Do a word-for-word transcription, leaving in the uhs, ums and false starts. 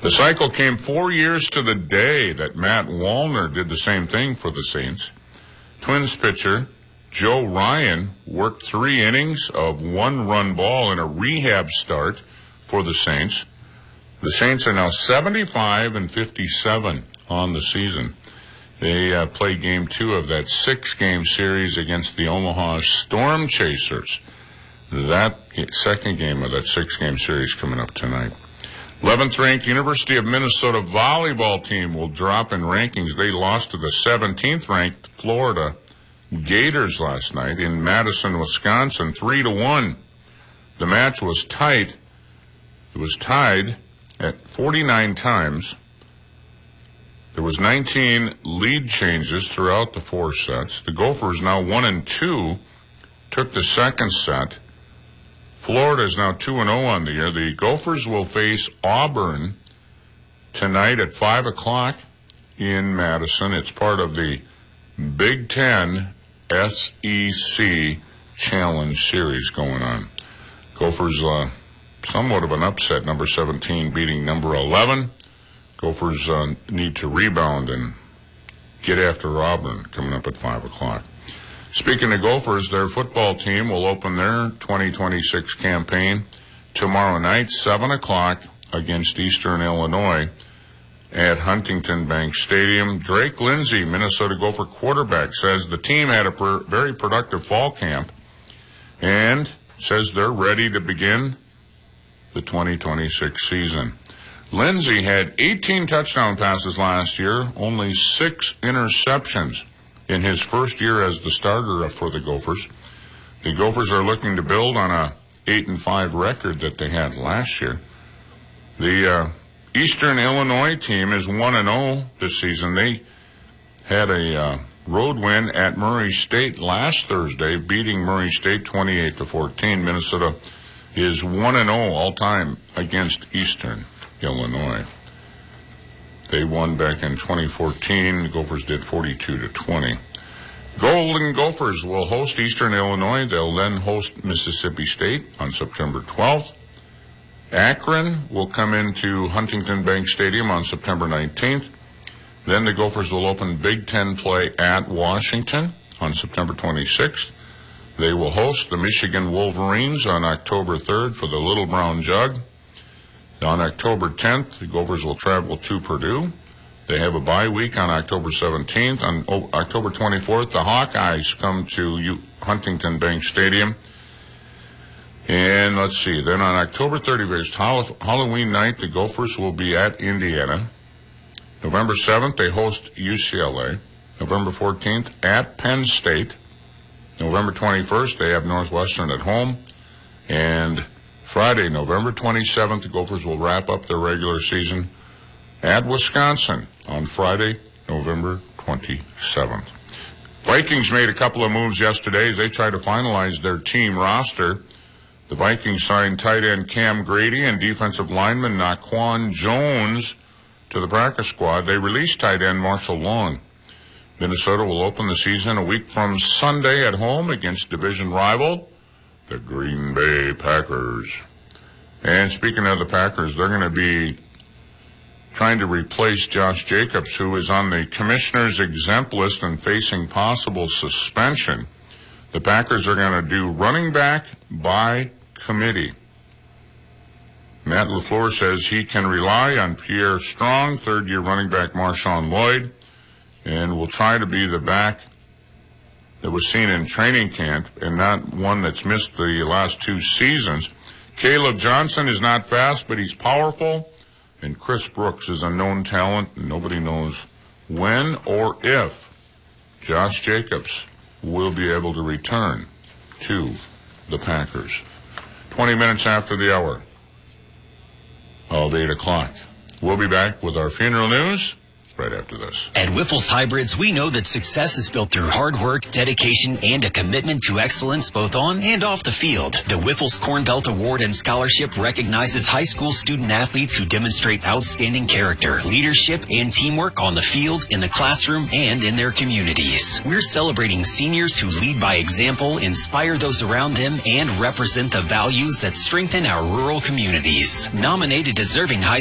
The cycle came four years to the day that Matt Wallner did the same thing for the Saints. Twins pitcher Joe Ryan worked three innings of one-run ball in a rehab start for the Saints. The Saints are now seventy-five and fifty-seven on the season. They uh, play game two of that six-game series against the Omaha Storm Chasers. That second game of that six-game series coming up tonight. eleventh-ranked University of Minnesota volleyball team will drop in rankings. They lost to the seventeenth-ranked Florida Gators last night in Madison, Wisconsin, three to one. The match was tight. It was tied at forty-nine times. There was nineteen lead changes throughout the four sets. The Gophers, now one and two, took the second set. Florida is now two and oh on the year. The Gophers will face Auburn tonight at five o'clock in Madison. It's part of the Big Ten S E C Challenge Series going on. Gophers, uh, somewhat of an upset, number seventeen beating number eleven. Gophers uh, need to rebound and get after Auburn coming up at five o'clock. Speaking of Gophers, their football team will open their twenty twenty-six campaign tomorrow night, seven o'clock, against Eastern Illinois at Huntington Bank Stadium. Drake Lindsay, Minnesota Gopher quarterback, says the team had a per- very productive fall camp and says they're ready to begin the twenty twenty-six season. Lindsay had eighteen touchdown passes last year, only six interceptions in his first year as the starter for the Gophers. The Gophers are looking to build on a eight and five record that they had last year. The uh, Eastern Illinois team is one and oh this season. They had a uh, road win at Murray State last Thursday, beating Murray State twenty-eight to fourteen. Minnesota is one and oh all time against Eastern Illinois. They won back in twenty fourteen. The Gophers did forty-two to twenty. Golden Gophers will host Eastern Illinois. They'll then host Mississippi State on September twelfth. Akron will come into Huntington Bank Stadium on September nineteenth. Then the Gophers will open Big Ten play at Washington on September twenty-sixth. They will host the Michigan Wolverines on October third for the Little Brown Jug. On October tenth, the Gophers will travel to Purdue. They have a bye week on October seventeenth. On oh, October twenty-fourth, the Hawkeyes come to U- Huntington Bank Stadium. And let's see, then on October thirty-first, Hall- Halloween night, the Gophers will be at Indiana. November seventh, they host U C L A. November fourteenth, at Penn State. November twenty-first, they have Northwestern at home. And Friday, November twenty-seventh, the Gophers will wrap up their regular season at Wisconsin on Friday, November twenty-seventh. Vikings made a couple of moves yesterday as they tried to finalize their team roster. The Vikings signed tight end Cam Grady and defensive lineman Naquan Jones to the practice squad. They released tight end Marshall Long. Minnesota will open the season a week from Sunday at home against division rival the Green Bay Packers. And speaking of the Packers, they're going to be trying to replace Josh Jacobs, who is on the commissioner's exempt list and facing possible suspension. The Packers are going to do running back by committee. Matt LaFleur says he can rely on Pierre Strong, third-year running back Marshawn Lloyd, and will try to be the back that was seen in training camp and not one that's missed the last two seasons. Caleb Johnson is not fast, but he's powerful. And Chris Brooks is a known talent. Nobody knows when or if Josh Jacobs will be able to return to the Packers. twenty minutes after the hour of eight o'clock. We'll be back with our funeral news right after this. At Wyffels Hybrids, we know that success is built through hard work, dedication, and a commitment to excellence both on and off the field. The Wyffels Corn Belt Award and Scholarship recognizes high school student athletes who demonstrate outstanding character, leadership, and teamwork on the field, in the classroom, and in their communities. We're celebrating seniors who lead by example, inspire those around them, and represent the values that strengthen our rural communities. Nominated deserving high